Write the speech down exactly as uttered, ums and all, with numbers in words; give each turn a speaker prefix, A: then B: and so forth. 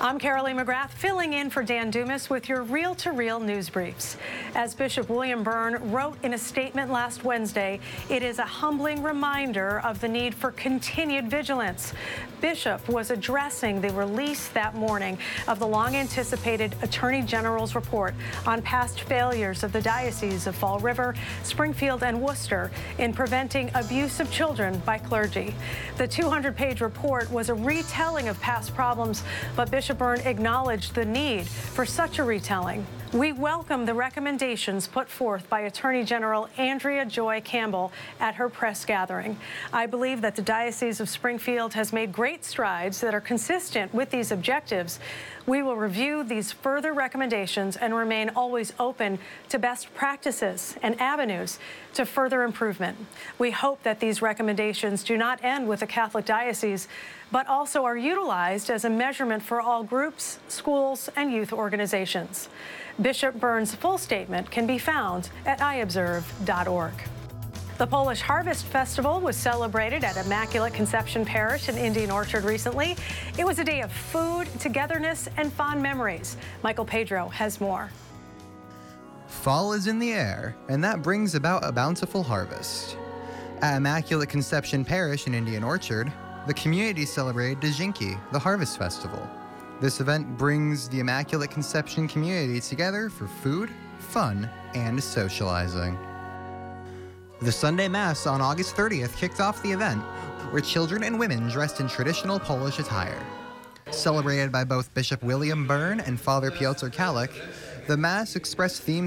A: I'm Carolee McGrath, filling in for Dan Dumas with your reel-to-reel news briefs. As Bishop William Byrne wrote in a statement last Wednesday, it is a humbling reminder of the need for continued vigilance. Bishop was addressing the release that morning of the long-anticipated Attorney General's report on past failures of the Diocese of Fall River, Springfield, and Worcester in preventing abuse of children by clergy. The two hundred page report was a retelling of past problems, but Bishop Byrne acknowledged the need for such a retelling. We welcome the recommendations put forth by Attorney General Andrea Joy Campbell at her press gathering. I believe that the Diocese of Springfield has made great strides that are consistent with these objectives. We will review these further recommendations and remain always open to best practices and avenues to further improvement. We hope that these recommendations do not end with the Catholic Diocese, but also are utilized as a measurement for all groups, schools, and youth organizations. Bishop Byrne's full statement can be found at i observe dot org. The Polish Harvest Festival was celebrated at Immaculate Conception Parish in Indian Orchard recently. It was a day of food, togetherness, and fond memories. Michael Pedro has more.
B: Fall is in the air, and that brings about a bountiful harvest. At Immaculate Conception Parish in Indian Orchard, the community celebrated Dżinki, the Harvest Festival. This event brings the Immaculate Conception community together for food, fun, and socializing. The Sunday Mass on August thirtieth kicked off the event, where children and women dressed in traditional Polish attire. Celebrated by both Bishop William Byrne and Father Piotr Kalik, the Mass expressed themes